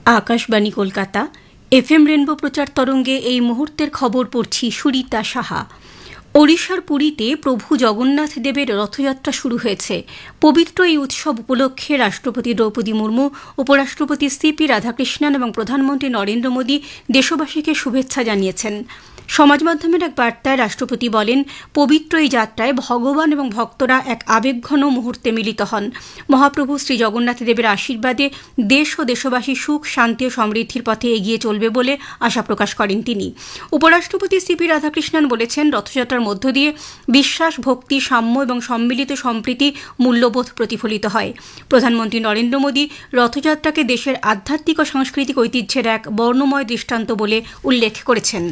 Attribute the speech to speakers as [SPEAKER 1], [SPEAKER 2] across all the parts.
[SPEAKER 1] Akashvani Kolkata FM rainbow প্রচার তরঙ্গে এই মুহূর্তের খবর পড়ছি সুরিতা সাহা। ওড়িশার পুরীতে প্রভু জগন্নাথ দেবের রথযাত্রা শুরু হয়েছে। পবিত্র এই উৎসব উপলক্ষে রাষ্ট্রপতি দ্রৌপদী মুর্মু, উপরাষ্ট্রপতি সিপি রাধাকৃষ্ণন এবং প্রধানমন্ত্রী নরেন্দ্র মোদী দেশবাসীকে শুভেচ্ছা জানিয়েছেন। সমাজ মাধ্যমের এক বার্তায় রাষ্ট্রপতি বলেন, পবিত্র এই যাত্রায় ভগবান এবং ভক্তরা এক আবেগঘন মুহূর্তে মিলিত হন। মহাপ্রভু শ্রী জগন্নাথ দেবের আশীর্বাদে দেশ ও দেশবাসী সুখ, শান্তি ও সমৃদ্ধির পথে এগিয়ে চলবে বলে আশা প্রকাশ করেন তিনি। উপরাষ্ট্রপতি সিপি রাধাকৃষ্ণন বলেছেন, রথযাত্রার মধ্য দিয়ে বিশ্বাস, ভক্তি, সাম্য এবং সম্মিলিত সম্প্রীতি মূল্যবোধ প্রতিফলিত হয়। প্রধানমন্ত্রী নরেন্দ্র মোদী রথযাত্রাকে দেশের আধ্যাত্মিক ও সাংস্কৃতিক ঐতিহ্যের এক বর্ণময় দৃষ্টান্ত বলে উল্লেখ করেছেন।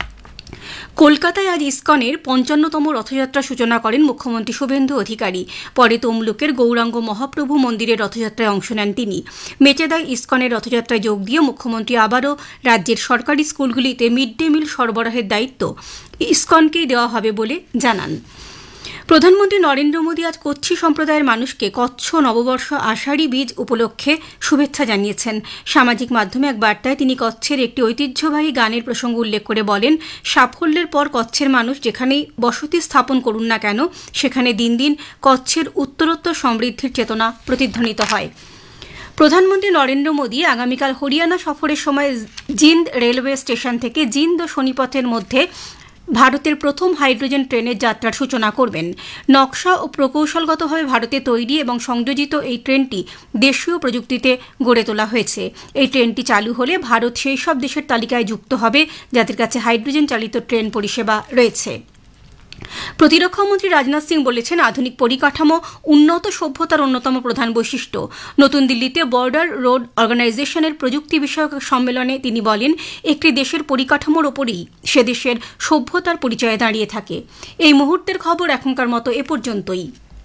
[SPEAKER 1] কলকাতায় আজ ইসকনের ৫৫তম রথযাত্রা সূচনা করেন মুখ্যমন্ত্রী শুভেন্দু অধিকারী। পরে তমলুকের গৌরাঙ্গ মহাপ্রভু মন্দিরের রথযাত্রায় অংশ নেন তিনি। মেচেদায় ইসকনের রথযাত্রায় যোগ দিয়ে মুখ্যমন্ত্রী আবারও রাজ্যের সরকারি স্কুলগুলিতে মিড ডে মিল সরবরাহের দায়িত্ব ইসকনকেই দেওয়া হবে বলে জানান। প্রধানমন্ত্রী নরেন্দ্র মোদী আজ কচ্ছি সম্প্রদায়ের মানুষকে কচ্ছ নববর্ষ আষাঢ়ী বীজ উপলক্ষে শুভেচ্ছা জানিয়েছেন। সামাজিক মাধ্যমে এক বার্তায় তিনি কচ্ছের একটি ঐতিহ্যবাহী গানের প্রসঙ্গ উল্লেখ করে বলেন, সাফল্যের পর কচ্ছের মানুষ যেখানেই বসতি স্থাপন করুন না কেন, সেখানে দিন দিন কচ্ছের উত্তরোত্তর সমৃদ্ধির চেতনা প্রতিধ্বনিত হয়। প্রধানমন্ত্রী নরেন্দ্র মোদী আগামীকাল হরিয়ানা সফরের সময় জিন্দ রেলওয়ে স্টেশন থেকে জিন্দ ও শনিপথের মধ্যে ভারতের প্রথম হাইড্রোজেন ট্রেনের যাত্রার সূচনা করবেন। নকশা ও প্রকৌশলগতভাবে ভারতে তৈরি এবং সংযোজিত এই ট্রেনটি দেশীয় প্রযুক্তিতে গড়ে তোলা হয়েছে। এই ট্রেনটি চালু হলে ভারত সেই সব দেশের তালিকায় যুক্ত হবে যাদের কাছে হাইড্রোজেন চালিত ট্রেন পরিষেবা রয়েছে। প্রতিরক্ষামন্ত্রী রাজনাথ সিং বলেছেন, আধুনিক পরিকাঠামো উন্নত সভ্যতার অন্যতম প্রধান বৈশিষ্ট্য। নতুন দিল্লিতে বর্ডার রোড অর্গানাইজেশনের প্রযুক্তি বিষয়ক সম্মেলনে তিনি বলেন, একটি দেশের পরিকাঠামোর ওপরেই সে দেশের সভ্যতার পরিচয়ে দাঁড়িয়ে থাকে। এই মুহূর্তের খবর এখনকার মতো এ পর্যন্তই।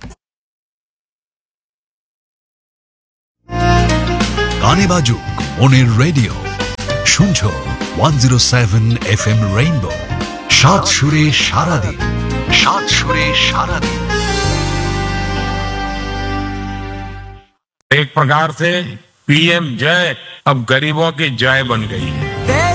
[SPEAKER 2] গানে বাজুক মনের রেডিও, শুনছো 107 FM রেইনবো। সাত সুরে সারাদিন, सात सुरे सारा दिन।
[SPEAKER 3] एक प्रकार से पीएम जय अब गरीबों की जय बन गई है।